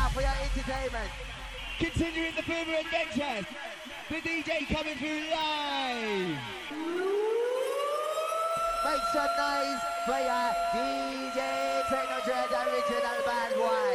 now for your entertainment. Continuing the Boomer Adventures, the DJ coming through live. Make some noise for your DJ Techno Dread original bad one.